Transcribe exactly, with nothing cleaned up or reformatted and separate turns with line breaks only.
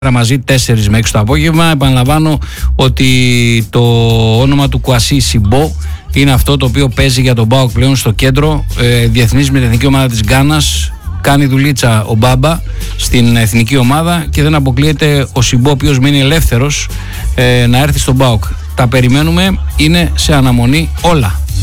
μαζί τέσσερις με έξι το απόγευμα. Επαναλαμβάνω ότι το όνομα του Κουασί Σιμπό είναι αυτό το οποίο παίζει για τον ΠΑΟΚ πλέον στο κέντρο. Ε, διεθνής με την εθνική ομάδα της Γκάνας. Κάνει δουλίτσα ο Μπάμπα στην εθνική ομάδα και δεν αποκλείεται ο Σιμπό, ο οποίος μείνει ελεύθερος, ε, να έρθει στον ΠΑΟΚ. Τα περιμένουμε, είναι σε αναμονή όλα.